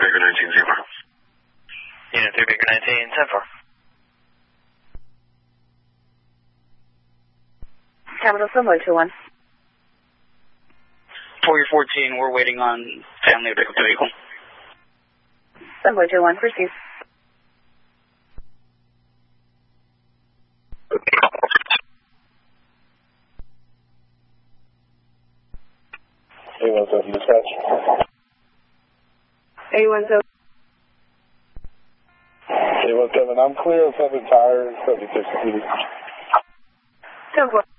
Baker 19, 10-4. Unit 3 Baker 19, 10-4. Capital Sunboy 2-1. For your 14, we're waiting on family of vehicle to vehicle. Sunboy 2-1, proceed. A17 dispatch. A17. A17, I'm clear of 7 tires, 76 feet. 10-4.